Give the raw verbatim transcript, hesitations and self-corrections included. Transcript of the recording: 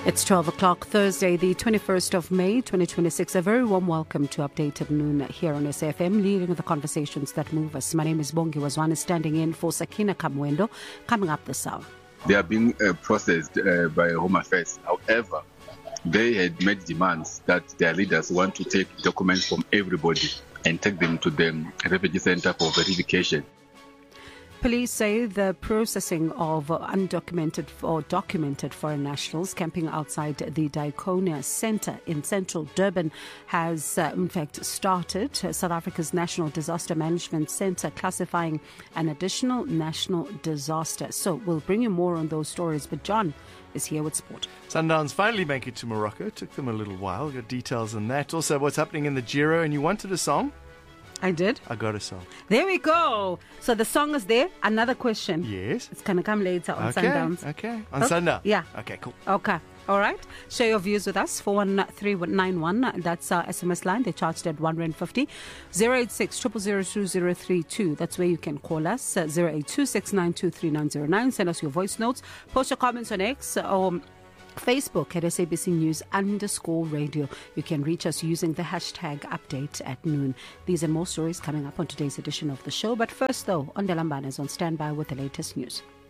It's twelve o'clock, Thursday, the twenty-first of May, twenty twenty-six. A very warm welcome to Update at Noon here on S F M, leading the conversations that move us. My name is Bongi Wazwane, standing in for Sakina Kamwendo, coming up this hour. They are being uh, processed uh, by Home Affairs. However, they had made demands that their leaders want to take documents from everybody and take them to the refugee center for verification. Police say the processing of undocumented or documented foreign nationals camping outside the Diakonia Centre in central Durban has, uh, in fact, started. South Africa's National Disaster Management Centre classifying an additional national disaster. So we'll bring you more on those stories. But John is here with sport. Sundowns finally make it to Morocco. It took them a little while. Got details on that. Also, what's happening in the Giro. And you wanted a song? I did. I got a song. There we go. So the song is there. Another question. Yes. It's going to come later on okay. Sundowns. Okay. On oh, Sundown? Yeah. Okay, cool. Okay. All right. Share your views with us. four one three nine one. That's our S M S line. They charged at one rand fifty. zero eight six, zero zero zero two zero three two. That's where you can call us. Uh, zero eight two six nine two three nine zero nine. Send us your voice notes. Post your comments on X or Facebook at S A B C News underscore radio. You can reach us using the hashtag update at noon. These and more stories coming up on today's edition of the show. But first, though, Ondelambana is on standby with the latest news.